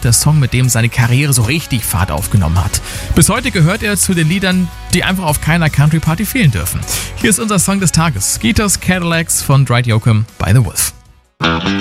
der Song, mit dem seine Karriere so richtig Fahrt aufgenommen hat. Bis heute gehört er zu den Liedern, die einfach auf keiner Country-Party fehlen dürfen. Hier ist unser Song des Tages. Skeeter's Cadillacs von Dwight Yoakam bei The Wolf.